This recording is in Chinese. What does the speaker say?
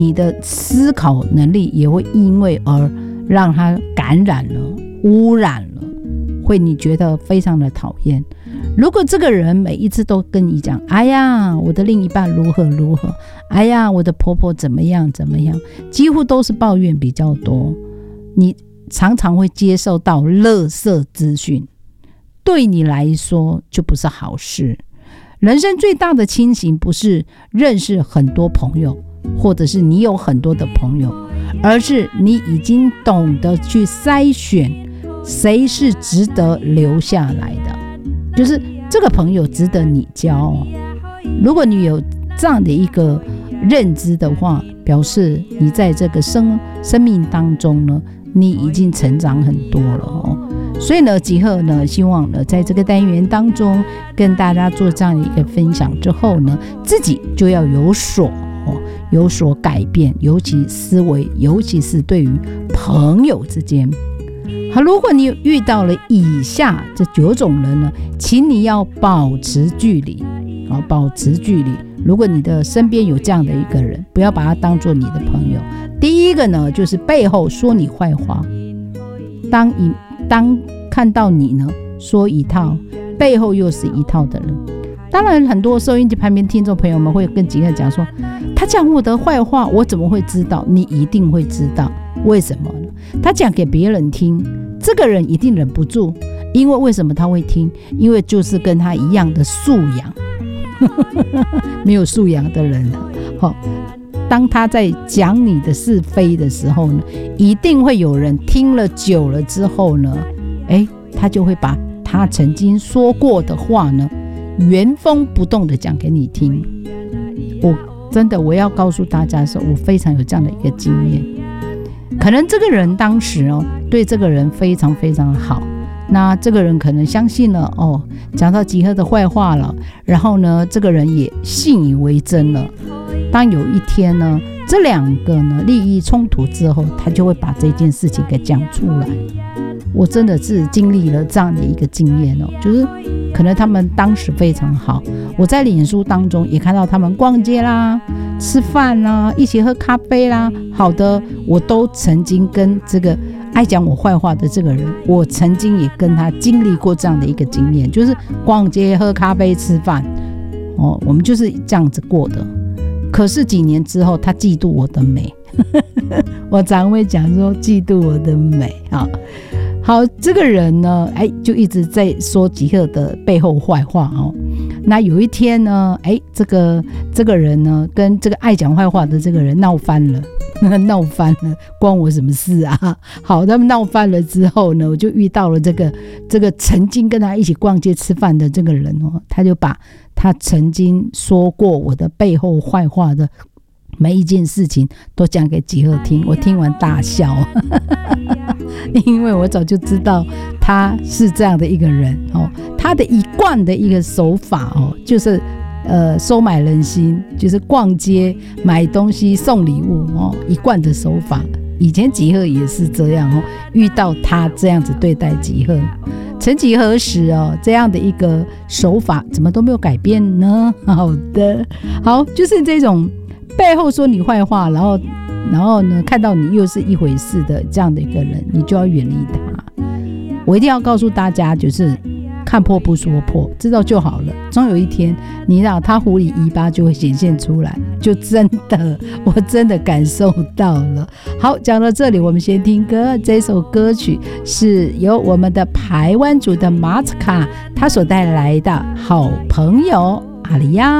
你的思考能力也会因为而让他感染了、污染了，会你觉得非常的讨厌。如果这个人每一次都跟你讲，哎呀，我的另一半如何如何，哎呀，我的婆婆怎么样怎么样，几乎都是抱怨比较多，你常常会接受到垃圾资讯，对你来说就不是好事。人生最大的清醒不是认识很多朋友，或者是你有很多的朋友，而是你已经懂得去筛选谁是值得留下来的，就是这个朋友值得你交。如果你有这样的一个认知的话，表示你在这个生命当中呢，你已经成长很多了哦。所以呢，吉赫呢，希望呢，在这个单元当中跟大家做这样的一个分享之后呢，自己就要有所改变，尤其思维，尤其是对于朋友之间。好，如果你遇到了以下这9种人呢，请你要保持距离，保持距离。如果你的身边有这样的一个人，不要把他当作你的朋友。第一个呢，就是背后说你坏话，当看到你呢说一套，背后又是一套的人。当然很多收音机旁边听众朋友们会跟吉赫讲说，他讲我的坏话我怎么会知道？你一定会知道。为什么呢？他讲给别人听，这个人一定忍不住，因为为什么他会听？因为就是跟他一样的素养没有素养的人当他在讲你的是非的时候呢，一定会有人听了久了之后呢，他就会把他曾经说过的话呢原封不动的讲给你听。我要告诉大家说，我非常有这样的一个经验。可能这个人当时对这个人非常非常好，那这个人可能相信了讲到吉赫的坏话了，然后呢这个人也信以为真了。当有一天呢这两个呢利益冲突之后，他就会把这件事情给讲出来。我真的是经历了这样的一个经验就是可能他们当时非常好，我在脸书当中也看到他们逛街啦、吃饭啦、一起喝咖啡啦，好的，我都曾经跟这个爱讲我坏话的这个人，我曾经也跟他经历过这样的一个经验，就是逛街、喝咖啡、吃饭我们就是这样子过的。可是几年之后，他嫉妒我的美我常会讲说嫉妒我的美好，这个人呢就一直在说吉赫的背后坏话那有一天呢这个人呢跟这个爱讲坏话的这个人闹翻了关我什么事啊？好，他们闹翻了之后呢，我就遇到了这个曾经跟他一起逛街吃饭的这个人他就把他曾经说过我的背后坏话的每一件事情都讲给吉赫听，我听完大笑因为我早就知道他是这样的一个人他的一贯的一个手法就是收买人心，就是逛街买东西送礼物一贯的手法。以前吉赫也是这样遇到他这样子对待吉赫，曾几何时这样的一个手法怎么都没有改变呢？好，就是这种背后说你坏话，然后呢看到你又是一回事的这样的一个人，你就要远离他。我一定要告诉大家，就是看破不说破，知道就好了。总有一天你让他狐狸尾巴就会显现出来，就真的我真的感受到了。好，讲到这里我们先听歌，这首歌曲是由我们的排湾族的马斯卡他所带来的好朋友阿里亚。